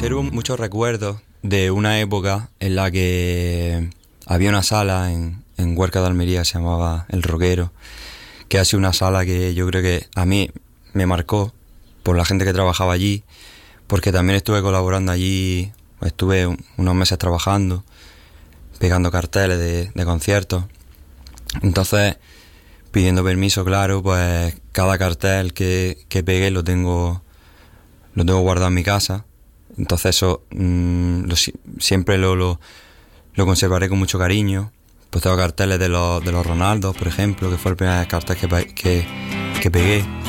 Conservo muchos recuerdos de una época en la que había una sala en Huerca de Almería, se llamaba El Roquero, que ha sido una sala que yo creo que a mí me marcó por la gente que trabajaba allí, porque también estuve colaborando allí, estuve unos meses trabajando, pegando carteles de conciertos. Entonces, pidiendo permiso, claro, pues cada cartel que pegué lo tengo guardado en mi casa. Entonces eso siempre lo conservaré con mucho cariño. Pues tengo carteles de los Ronaldos, por ejemplo, que fue el primer cartel que pegué.